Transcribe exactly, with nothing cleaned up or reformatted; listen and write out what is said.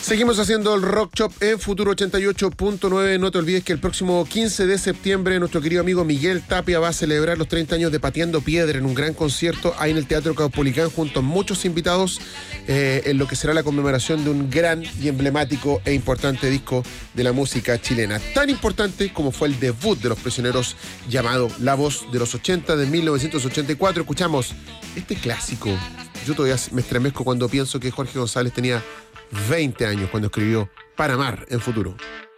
Seguimos haciendo el Rock Shop en Futuro ochenta y ocho punto nueve. No te olvides que el próximo quince de septiembre nuestro querido amigo Miguel Tapia va a celebrar los treinta años de Pateando Piedra en un gran concierto ahí en el Teatro Caupolicán junto a muchos invitados eh, en lo que será la conmemoración de un gran y emblemático e importante disco de la música chilena. Tan importante como fue el debut de Los Prisioneros llamado La Voz de los ochenta de mil novecientos ochenta y cuatro. Escuchamos este clásico. Yo todavía me estremezco cuando pienso que Jorge González tenía veinte años cuando escribió Para Amar en Futuro.